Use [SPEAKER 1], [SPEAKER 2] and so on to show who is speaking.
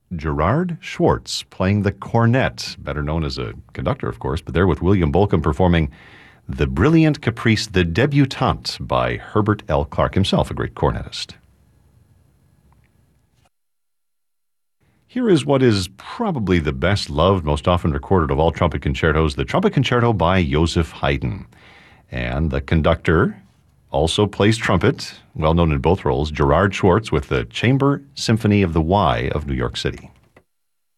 [SPEAKER 1] Gerard Schwartz playing the cornet, better known as a conductor, of course, but there with William Bolcom performing The Brilliant Caprice, the Debutante by Herbert L. Clark, himself a great cornetist. Here is what is probably the best loved, most often recorded of all trumpet concertos, the Trumpet Concerto by Joseph Haydn. And the conductor also plays trumpet, well known in both roles, Gerard Schwartz with the Chamber Symphony of the Y of New York City.